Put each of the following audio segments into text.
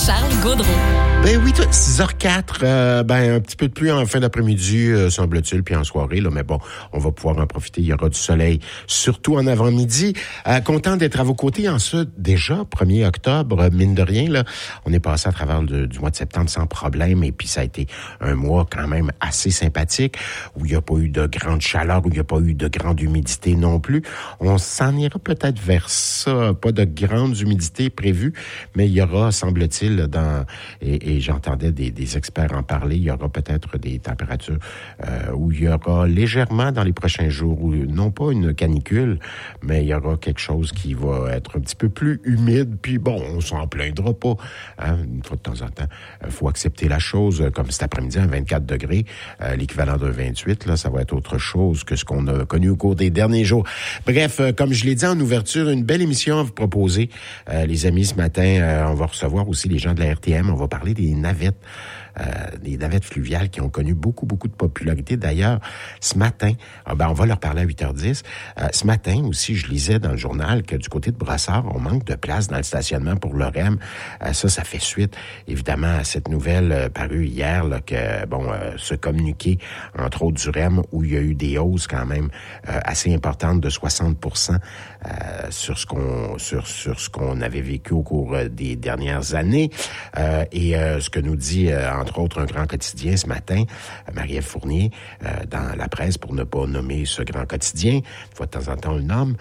Charles Gaudreau. Ben oui, 6h04, un petit peu de pluie en fin d'après-midi, semble-t-il, puis en soirée, là, mais bon, on va pouvoir en profiter, il y aura du soleil, surtout en avant-midi. Content d'être à vos côtés en ce, déjà, 1er octobre, mine de rien, là, on est passé à travers du mois de septembre sans problème, et puis ça a été un mois quand même assez sympathique, où il n'y a pas eu de grande chaleur, où il n'y a pas eu de grande humidité non plus. On s'en ira peut-être vers ça, pas de grande humidité prévue, mais il y aura, semble-t-il, et j'entendais des experts en parler, il y aura peut-être des températures où il y aura légèrement dans les prochains jours, où, non pas une canicule, mais il y aura quelque chose qui va être un petit peu plus humide, puis bon, on s'en plaindra pas. Hein? Une fois de temps en temps, il faut accepter la chose, comme cet après-midi, à 24 degrés, l'équivalent d'un 28, là, ça va être autre chose que ce qu'on a connu au cours des derniers jours. Bref, comme je l'ai dit en ouverture, une belle émission à vous proposer. Les amis, ce matin, on va recevoir aussi les gens de la RTM, on va parler des navettes fluviales qui ont connu beaucoup de popularité. D'ailleurs, ce matin, on va leur parler à 8h10. Ce matin aussi, je lisais dans le journal que du côté de Brossard, on manque de place dans le stationnement pour le REM. Ça fait suite, évidemment, à cette nouvelle parue hier, là, que, se communiquer, entre autres, du REM, où il y a eu des hausses quand même assez importantes de 60% sur ce qu'on avait vécu au cours des dernières années. Et ce que nous dit, entre autres, un grand quotidien ce matin, Marie-Ève Fournier, dans la presse, pour ne pas nommer ce grand quotidien, une fois de temps en temps on le nomme,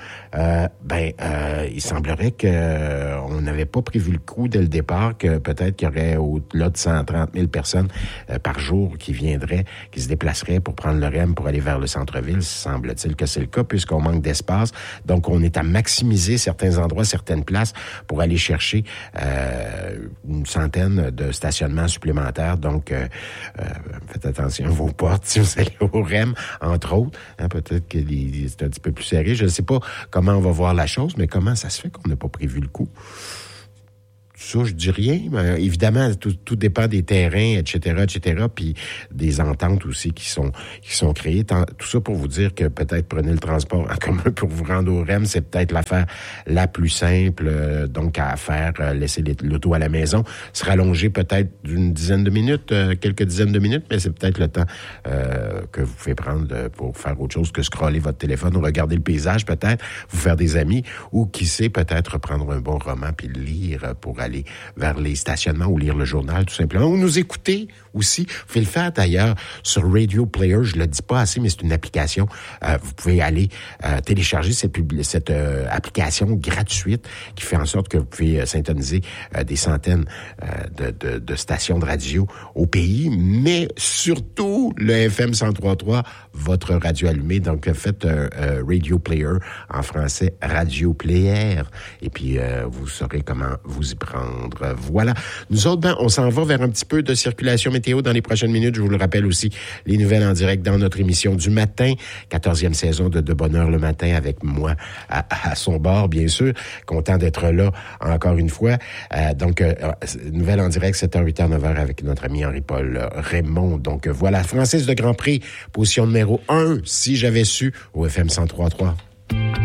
il semblerait qu'on n'avait pas prévu le coup dès le départ, que peut-être qu'il y aurait au-delà de 130 000 personnes par jour qui se déplaceraient pour prendre le REM pour aller vers le centre-ville. Semble-t-il que c'est le cas, puisqu'on manque d'espace. Donc, on est à maximiser certains endroits, certaines places pour aller chercher une centaine de stationnements supplémentaires. Donc, faites attention à vos portes si vous allez au REM, entre autres. Hein, peut-être que c'est un petit peu plus serré. Je ne sais pas comment on va voir la chose, mais comment ça se fait qu'on n'a pas prévu le coup? Ça, je dis rien. Mais évidemment, tout dépend des terrains, etc., puis des ententes aussi qui sont créées. Tout ça pour vous dire que peut-être prenez le transport en commun pour vous rendre au REM, c'est peut-être l'affaire la plus simple, donc à faire, laisser l'auto à la maison, se rallonger peut-être d'une dizaine de minutes, quelques dizaines de minutes, mais c'est peut-être le temps que vous pouvez prendre pour faire autre chose que scroller votre téléphone ou regarder le paysage, peut-être, vous faire des amis, ou qui sait, peut-être prendre un bon roman puis le lire pour aller vers les stationnements ou lire le journal, tout simplement. Ou nous écouter aussi. Vous pouvez le faire d'ailleurs sur Radio Player. Je le dis pas assez, mais c'est une application. Vous pouvez aller télécharger cette application gratuite qui fait en sorte que vous pouvez syntoniser des centaines de stations de radio au pays, mais surtout le FM 103.3, votre radio allumée. Donc, faites Radio Player, en français Radio Player, et puis vous saurez comment vous y prendre. Voilà. Nous autres, on s'en va vers un petit peu de circulation météo dans les prochaines minutes. Je vous le rappelle aussi, les nouvelles en direct dans notre émission du matin, 14e saison de Bonheur le matin avec moi à son bord, bien sûr. Content d'être là encore une fois. Donc, nouvelles en direct, 7h, 8h, 9h avec notre ami Henri-Paul Raymond. Donc, voilà. Francis de Grandpré, position numéro 1, si j'avais su, au FM 103.3.